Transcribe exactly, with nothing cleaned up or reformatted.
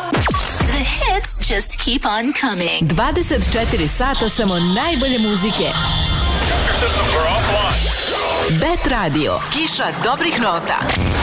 The hits just keep on coming. dvadeset četiri sata samo najbolje muzike. Bet Radio, kiša dobrih nota.